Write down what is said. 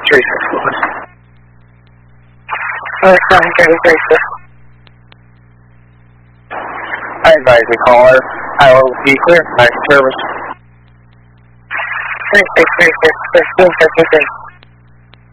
Oh, it's 733. I advise the caller. I will be clear for night service. 3636, 1553.